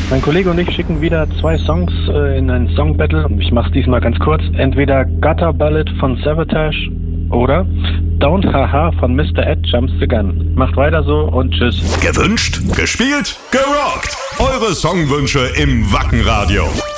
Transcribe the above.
Mein Kollege und ich schicken wieder 2 Songs in ein Song-Battle. Ich mach's diesmal ganz kurz. Entweder Gutter Ballad von Savatage oder Don't Haha von Mr. Ed Jumps the Gun. Macht weiter so und tschüss. Gewünscht, gespielt, gerockt. Eure Songwünsche im Wacken Radio.